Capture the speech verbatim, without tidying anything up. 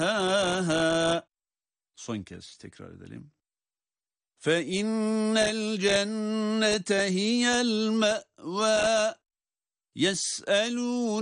Son kez tekrar edelim. فَإِنَّ الْجَنَّةَ هِيَ الْمَأْوَى يَسْأَلُونَ